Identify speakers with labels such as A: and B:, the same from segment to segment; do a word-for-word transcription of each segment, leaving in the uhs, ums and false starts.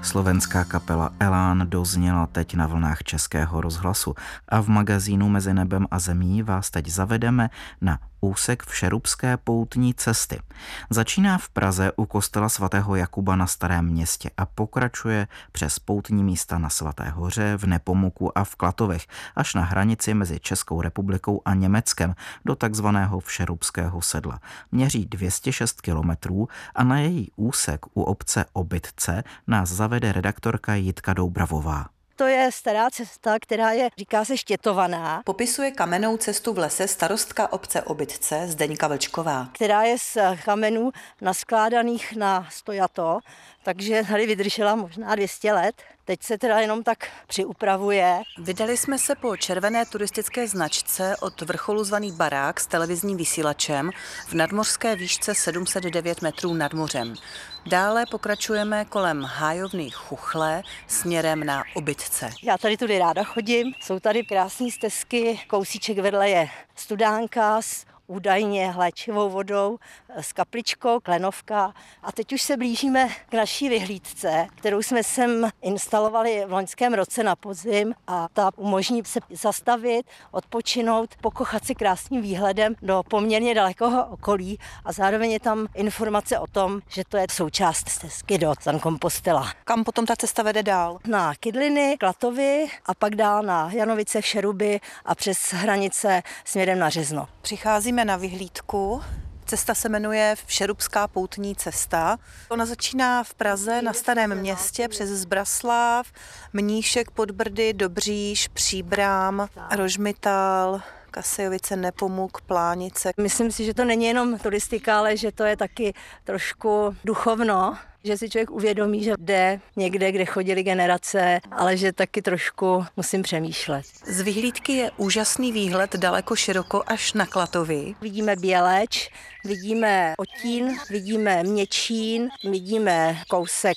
A: Slovenská kapela Elán dozněla teď na vlnách Českého rozhlasu a v magazínu Mezi nebem a zemí vás teď zavedeme na úsek Všerupské poutní cesty. Začíná v Praze u kostela svatého Jakuba na Starém Městě a pokračuje přes poutní místa na Svaté Hoře, v Nepomuku a v Klatovech až na hranici mezi Českou republikou a Německem do takzvaného Všerupského sedla. Měří dvě stě šest kilometrů a na její úsek u obce Obytce nás zavede redaktorka Jitka Doubravová.
B: To je stará cesta, která je, říká se, štětovaná.
C: Popisuje kamennou cestu v lese starostka obce Obytce Zdeňka Vlčková.
B: Která je z kamenů naskládaných na stojato, takže tady vydržela možná dvě stě let. Teď se teda jenom tak přiupravuje.
C: Vydali jsme se po červené turistické značce od vrcholu zvaný Barák s televizním vysílačem v nadmořské výšce sedm set devět metrů nad mořem. Dále pokračujeme kolem hájovny Chuchle směrem na Obytce.
B: Já tady tudy ráda chodím, jsou tady krásné stezky, kousíček vedle je studánka s údajně léčivou vodou, s kapličkou, klenovka. A teď už se blížíme k naší vyhlídce, kterou jsme sem instalovali v loňském roce na podzim a ta umožní se zastavit, odpočinout, pokochat si krásným výhledem do poměrně dalekého okolí a zároveň je tam informace o tom, že to je součást stezky do San Compostela.
C: Kam potom ta cesta vede dál?
B: Na Kydliny, Klatovy a pak dál na Janovice, Všeruby a přes hranice směrem na Řezno.
C: Přicházíme na vyhlídku. Cesta se jmenuje Všerupská poutní cesta. Ona začíná v Praze na Starém Městě přes Zbraslav, Mníšek pod Brdy, Dobříš, Příbram, Rožmitál, Kasejovice, Nepomuk, Plánice.
B: Myslím si, že to není jenom turistika, ale že to je taky trošku duchovno, že si člověk uvědomí, že jde někde, kde chodili generace, ale že taky trošku musím přemýšlet.
C: Z vyhlídky je úžasný výhled daleko široko až na Klatovy.
B: Vidíme Běleč, vidíme Otín, vidíme Měčín, vidíme kousek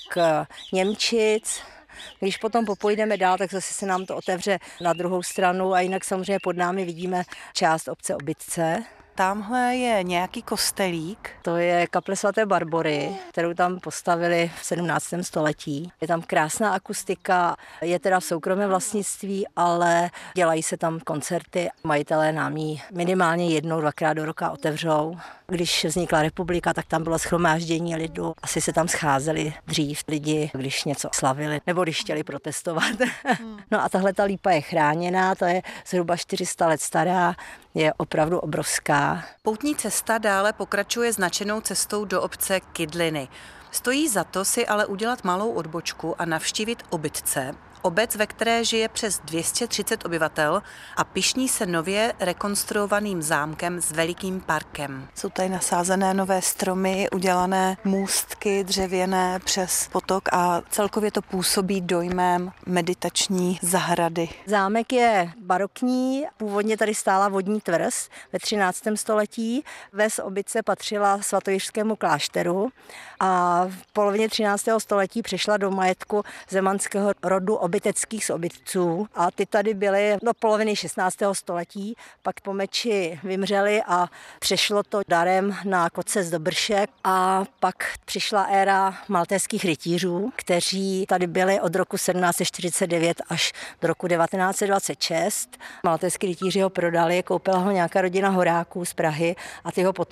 B: Němčic. Když potom popojdeme dál, tak zase se nám to otevře na druhou stranu a jinak samozřejmě pod námi vidíme část obce Obytce.
C: Tamhle je nějaký kostelík.
B: To je kaple svaté Barbory, kterou tam postavili v sedmnáctém století. Je tam krásná akustika, je teda v soukromém vlastnictví, ale dělají se tam koncerty. Majitelé nám ji minimálně jednou, dvakrát do roka otevřou. Když vznikla republika, tak tam bylo shromáždění lidu. Asi se tam scházeli dřív lidi, když něco slavili, nebo když chtěli protestovat. No a tahle ta lípa je chráněná, ta je zhruba čtyři sta let stará, je opravdu obrovská.
C: Poutní cesta dále pokračuje značenou cestou do obce Kydliny. Stojí za to si ale udělat malou odbočku a navštívit Obytce, obec, ve které žije přes dvě stě třicet obyvatel a pyšní se nově rekonstruovaným zámkem s velikým parkem. Jsou tady nasázené nové stromy, udělané můstky dřevěné přes potok a celkově to působí dojmem meditační zahrady.
B: Zámek je barokní, původně tady stála vodní tvrz ve třináctém století. Ves Obytce patřila svatojišskému klášteru a v polovině třináctého století přešla do majetku zemanského rodu obyteckých z Obytců a ty tady byly do poloviny šestnáctého století, pak po meči vymřeli a přešlo to darem na Koce z Dobršek a pak přišla éra maltéských rytířů, kteří tady byli od roku sedmnáct set čtyřicet devět až do roku devatenáct set dvacet šest. Maltéský rytíři ho prodali, koupila ho nějaká rodina horáků z Prahy a ty ho potom